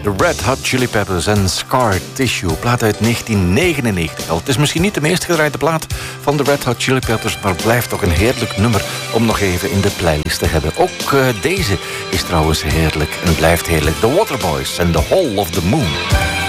De Red Hot Chili Peppers en Scar Tissue, plaat uit 1999 al. Het is misschien niet de meest gedraaide plaat van de Red Hot Chili Peppers, maar het blijft toch een heerlijk nummer om nog even in de playlist te hebben. Ook deze is trouwens heerlijk en blijft heerlijk. The Waterboys en The Hall of the Moon.